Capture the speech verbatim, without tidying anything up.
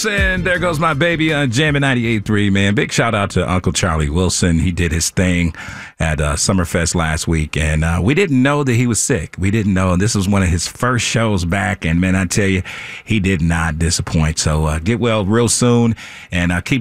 And there goes my baby on Jammin' ninety-eight point three, man. Big shout out to Uncle Charlie Wilson. He did his thing at uh, Summerfest last week, and uh, we didn't know that he was sick. We didn't know. This was one of his first shows back, and man, I tell you, he did not disappoint. So uh, get well real soon, and uh, keep